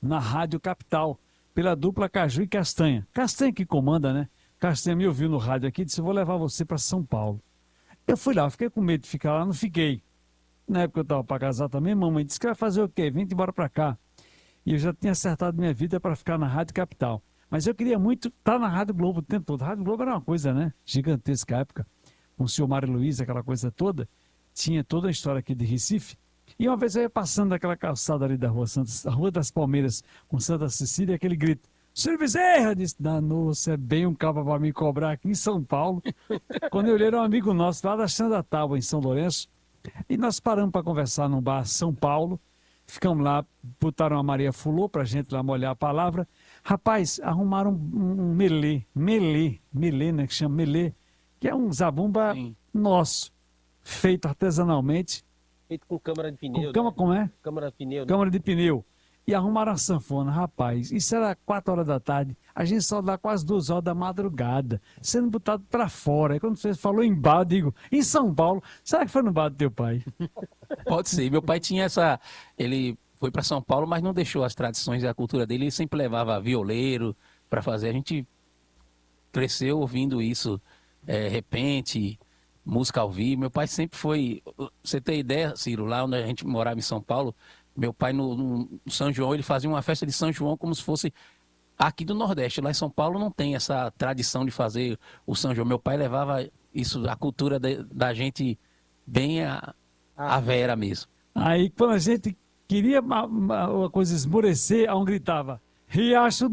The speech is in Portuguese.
na Rádio Capital, pela dupla Caju e Castanha. Castanha que comanda, né? Castanha me ouviu no rádio aqui e disse: eu vou levar você para São Paulo. Eu fui lá, fiquei com medo de ficar lá, não fiquei. Na época eu estava para casar também, mamãe disse que vai fazer o quê? Vem embora para cá. E eu já tinha acertado minha vida para ficar na Rádio Capital. Mas eu queria muito estar na Rádio Globo o tempo todo. A Rádio Globo era uma coisa, né? Gigantesca época. Com o senhor Mário Luiz, aquela coisa toda. Tinha toda a história aqui de Recife. E uma vez eu ia passando daquela calçada ali da Rua Santos, a Rua das Palmeiras, com Santa Cecília, e aquele grito: Silvio Bezerra! Disse: danou, você é bem um cabo para me cobrar aqui em São Paulo. Quando eu olhei, era um amigo nosso lá da Xanda Tábua, em São Lourenço. E nós paramos para conversar num bar São Paulo. Ficamos lá, botaram a Maria Fulô pra gente lá molhar a palavra. Rapaz, arrumaram um melê, né, que chama melê, que é um zabumba Sim. nosso, feito artesanalmente. Feito com câmara de pneu, Cama, né? como é? Câmara de pneu, né? Câmara de pneu. E arrumaram a sanfona, rapaz. Isso era 4 horas da tarde. A gente só dá quase 2 horas da madrugada, sendo botado pra fora. Aí quando você falou em bar, eu digo: em São Paulo, será que foi no bar do teu pai? Pode ser. Meu pai tinha essa. Ele foi para São Paulo, mas não deixou as tradições e a cultura dele. Ele sempre levava violeiro para fazer. A gente cresceu ouvindo isso, repente, música ao vivo. Meu pai sempre foi. Você tem ideia, Ciro, lá onde a gente morava em São Paulo, meu pai no São João, ele fazia uma festa de São João como se fosse aqui do Nordeste. Lá em São Paulo não tem essa tradição de fazer o São João. Meu pai levava isso, a cultura da gente bem a vera mesmo. Aí quando a gente queria uma coisa esmorecer, a um gritava: Riacho